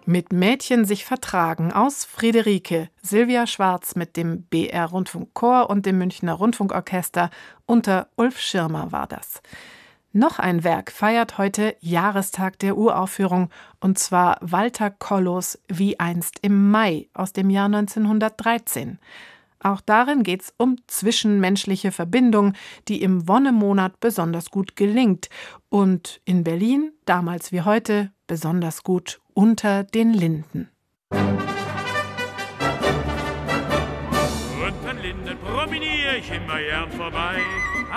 Mit Mädchen sich vertragen aus Friederike, Silvia Schwarz mit dem BR Rundfunkchor und dem Münchner Rundfunkorchester, unter Ulf Schirmer war das. Noch ein Werk feiert heute Jahrestag der Uraufführung, und zwar Walter Kollos Wie einst im Mai aus dem Jahr 1913. Auch darin geht's um zwischenmenschliche Verbindung, die im Wonnemonat besonders gut gelingt und in Berlin, damals wie heute, besonders gut unter den Linden. Unter den Linden promeniere ich immer gern vorbei.